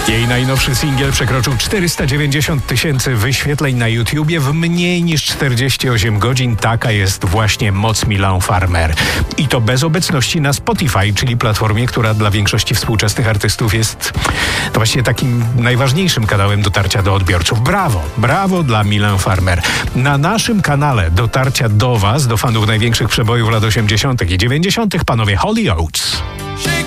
Jej najnowszy singiel przekroczył 490 000 wyświetleń na YouTubie w mniej niż 48 godzin. Taka jest właśnie moc Milan Farmer. I to bez obecności na Spotify, czyli platformie, która dla większości współczesnych artystów jest to właśnie takim najważniejszym kanałem dotarcia do odbiorców. Brawo, brawo dla Milan Farmer. Na naszym kanale dotarcia do Was, do fanów największych przebojów lat 80. i 90. panowie Hollyoaks.